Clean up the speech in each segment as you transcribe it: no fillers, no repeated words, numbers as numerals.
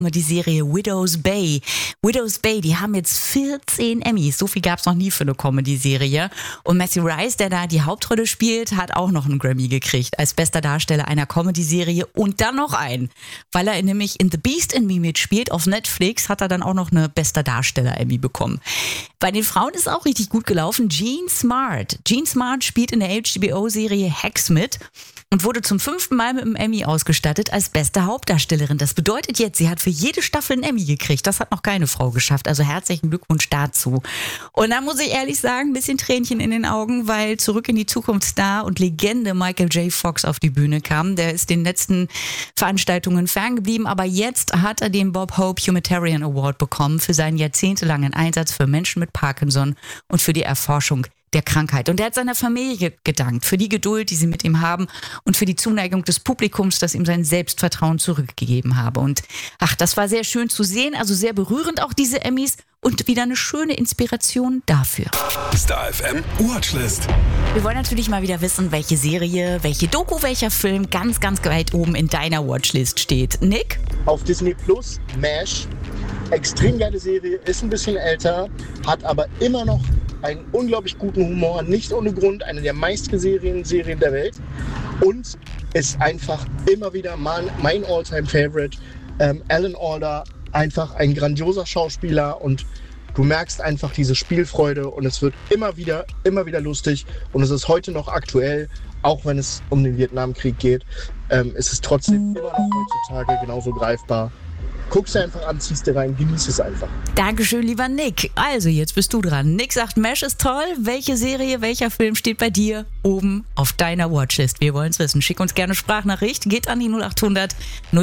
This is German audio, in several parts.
Die Serie Widow's Bay. Widow's Bay, die haben jetzt 14 Emmys. So viel gab es noch nie für eine Comedy-Serie. Und Matthew Rice, der da die Hauptrolle spielt, hat auch noch einen Grammy gekriegt als bester Darsteller einer Comedy-Serie und dann noch einen. Weil er nämlich in The Beast in Me mitspielt auf Netflix, hat er dann auch noch eine bester Darsteller-Emmy bekommen. Bei den Frauen ist auch richtig gut gelaufen. Jean Smart. Jean Smart spielt in der HBO-Serie Hacks mit und wurde zum 5. Mal mit einem Emmy ausgestattet als beste Hauptdarstellerin. Das bedeutet jetzt, sie hat für jede Staffel einen Emmy gekriegt. Das hat noch keine Frau geschafft. Also herzlichen Glückwunsch dazu. Und da muss ich ehrlich sagen, ein bisschen Tränchen in den Augen, weil Zurück in die Zukunft Star und Legende Michael J. Fox auf die Bühne kam. Der ist den letzten Veranstaltungen ferngeblieben, aber jetzt hat er den Bob Hope Humanitarian Award bekommen für seinen jahrzehntelangen Einsatz für Menschen mit Parkinson und für die Erforschung der Krankheit. Und er hat seiner Familie gedankt für die Geduld, die sie mit ihm haben und für die Zuneigung des Publikums, das ihm sein Selbstvertrauen zurückgegeben habe. Und das war sehr schön zu sehen, also sehr berührend auch diese Emmys und wieder eine schöne Inspiration dafür. Star FM Watchlist. Wir wollen natürlich mal wieder wissen, welche Serie, welche Doku, welcher Film ganz, ganz weit oben in deiner Watchlist steht. Nick? Auf Disney Plus, MASH. Extrem geile Serie, ist ein bisschen älter, hat aber immer noch einen unglaublich guten Humor, nicht ohne Grund, eine der meistgesehenen Serien der Welt und ist einfach immer wieder mein All-Time-Favorite. Alan Alda, einfach ein grandioser Schauspieler und du merkst einfach diese Spielfreude und es wird immer wieder lustig und es ist heute noch aktuell, auch wenn es um den Vietnamkrieg geht, ist es trotzdem immer noch heutzutage genauso greifbar. Guck's dir einfach an, ziehst dir rein, genieß es einfach. Dankeschön, lieber Nick. Also, jetzt bist du dran. Nick sagt, MASH ist toll. Welche Serie, welcher Film steht bei dir oben auf deiner Watchlist? Wir wollen es wissen. Schick uns gerne Sprachnachricht. Geht an die 0800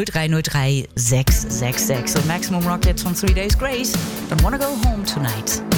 0303 666. Und Maximum Rock jetzt von 3 Days Grace. Don't wanna go home tonight.